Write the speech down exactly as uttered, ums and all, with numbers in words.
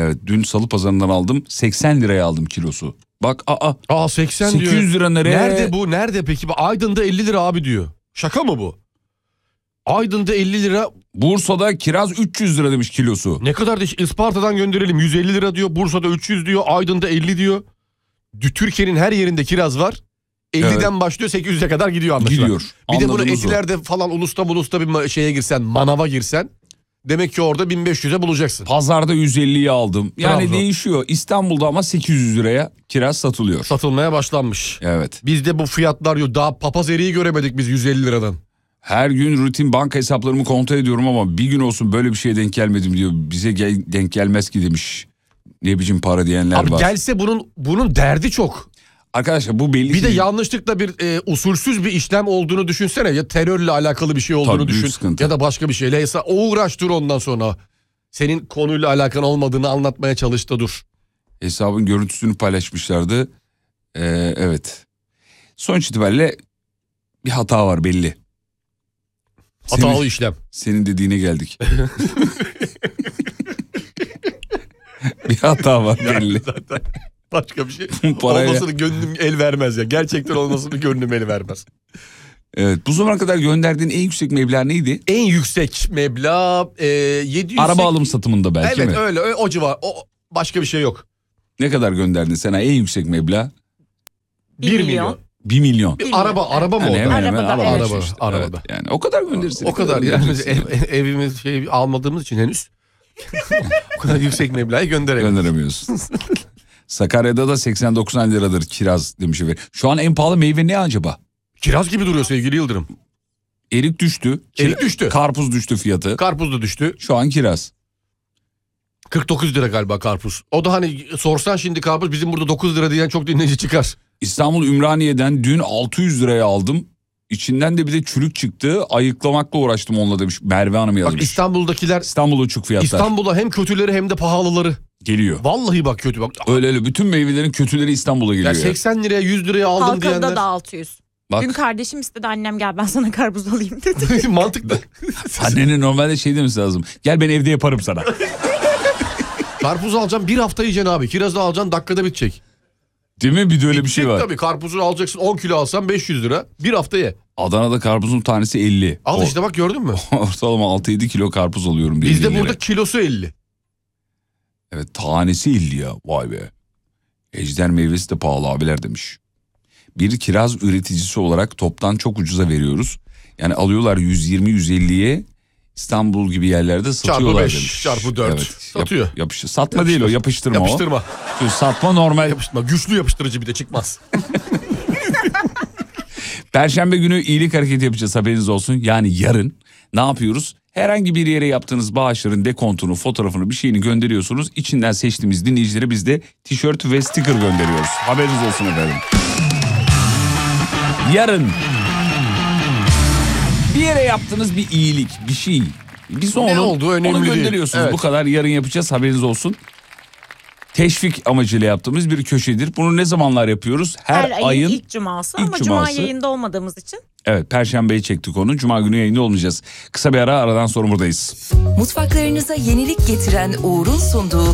Evet, dün salı pazarından aldım. seksen liraya aldım kilosu. Bak aa. Aa seksen diyor. sekiz yüz lira nereye? Nerede bu? Nerede peki? Aydın'da elli lira abi diyor. Şaka mı bu? Aydın'da elli lira. Bursa'da kiraz üç yüz lira demiş kilosu. Ne kadar da Isparta'dan gönderelim. yüz elli lira diyor. Bursa'da üç yüz diyor. Aydın'da elli diyor. Türkiye'nin her yerinde kiraz var. elliden evet. başlıyor, sekiz yüze kadar gidiyor anlaşılan. Gidiyor. Bir Anladınız de bunu Etiler'de o. falan Ulus'ta Ulus'ta bir şeye girsen, manava girsen demek ki orada bin beş yüze bulacaksın. Pazarda yüz elliye aldım. Yani Trabzon. Değişiyor. İstanbul'da ama sekiz yüz liraya kiraz satılıyor. Satılmaya başlanmış. Evet. Bizde bu fiyatlar yok. Daha papaz eriği göremedik biz yüz elli liradan. Her gün rutin banka hesaplarımı kontrol ediyorum ama bir gün olsun böyle bir şeye denk gelmedim diyor. Bize gel, denk gelmez ki demiş. Ne biçim para diyenler Abi var. Abi gelse bunun bunun derdi çok. Arkadaşlar bu belli. Bir de yanlışlıkla bir e, usulsüz bir işlem olduğunu düşünsene. Ya terörle alakalı bir şey olduğunu Tabii, düşün. sıkıntı. Ya da başka bir şeyle. O uğraş dur ondan sonra. Senin konuyla alakan olmadığını anlatmaya çalış da dur. Hesabın görüntüsünü paylaşmışlardı. Ee, evet. Sonuç itibariyle bir hata var belli. Hatalı senin, işlem. Senin dediğine geldik. Bir hata var belli. Zaten başka bir şey. Parayla... Olmasını gönlüm el vermez ya. Gerçekten olmasını gönlüm el vermez. Evet, bu zamana kadar gönderdiğin en yüksek meblağ neydi? En yüksek meblağ e, yedi yüz. Araba alım satımında belki evet, mi? Evet öyle, öyle o civar. O, başka bir şey yok. Ne kadar gönderdin sana en yüksek meblağ? Bir milyon. milyon. Bir milyon. Bir araba araba mı yani oldu? hemen hemen arabada, araba, evet. araba, işte. arabada. Evet, yani o kadar gönderirsin. O kadar yani ev, evimiz şey almadığımız için henüz. O kadar yüksek meblağı gönderemiyoruz. Gönderemiyorsun. Sakarya'da da seksen doksan liradır kiraz demiş efendim. Şu an en pahalı meyve ne acaba? Kiraz gibi duruyor sevgili Yıldırım. Erik düştü. Erik düştü. Karpuz düştü fiyatı. Karpuz da düştü. Şu an kiraz. kırk dokuz lira galiba karpuz. O da hani sorsan şimdi karpuz bizim burada dokuz lira diyen çok dinleyici çıkar. İstanbul Ümraniye'den dün altı yüz liraya aldım. İçinden de bir de çürük çıktı. Ayıklamakla uğraştım onunla demiş. Merve Hanım yazmış. Bak İstanbul'dakiler. İstanbul uçuk fiyatlar. İstanbul'a hem kötüleri hem de pahalıları. Geliyor. Vallahi bak kötü bak. Öyle öyle bütün meyvelerin kötüleri İstanbul'a geliyor. Ya seksen liraya yüz liraya aldım Halkalı'da diyenler. Halkalı'da da altı yüz. Bak. Dün kardeşim istedi, annem gel ben sana karpuz alayım dedi. Mantıklı. Annenin normalde şey demesi lazım. Gel ben evde yaparım sana. Karpuz alacağım bir hafta yiyeceksin abi. Kirazı alacaksın dakikada bitecek. Değil mi? Bir de öyle bir, bir şey var. Tabii karpuzu alacaksın on kilo alsan beş yüz lira. Bir hafta ye. Adana'da karpuzun tanesi elli. Al o, işte bak gördün mü? Ortalama altı yedi kilo karpuz alıyorum. Bizde burada kilosu elli. Evet, tanesi elli ya. Vay be. Ejder meyvesi de pahalı abiler demiş. Bir kiraz üreticisi olarak toptan çok ucuza veriyoruz. Yani alıyorlar yüz yirmi yüz elliye, İstanbul gibi yerlerde satıyorlar çarpı demiş. beş, çarpı dört. Evet, satıyor. Yap, yapıştır. Satma yapıştır. Değil o, yapıştırma, yapıştırma. o. Yapıştırma. Satma normal. Yapıştırma. Güçlü yapıştırıcı bir de çıkmaz. Perşembe günü iyilik hareketi yapacağız, haberiniz olsun. Yani yarın ne yapıyoruz? Herhangi bir yere yaptığınız bağışların dekontunu, fotoğrafını, bir şeyini gönderiyorsunuz. İçinden seçtiğimiz dinleyicilere biz de tişört ve sticker gönderiyoruz. Haberiniz olsun efendim. Yarın bir yere yaptığınız bir iyilik, bir şey. Biz onu, ne olduğu önemli onu gönderiyorsunuz. Değil. Evet. Bu kadar, yarın yapacağız, haberiniz olsun. Teşvik amacıyla yaptığımız bir köşedir. Bunu ne zamanlar yapıyoruz? Her, Her ayın, ayın ilk cuması ilk ama cuması. Cuma yayında olmadığımız için. Evet, Perşembe'yi çektik onu. Cuma günü yayında olmayacağız. Kısa bir ara, aradan sonra buradayız. Mutfaklarınıza yenilik getiren Uğur'un sunduğu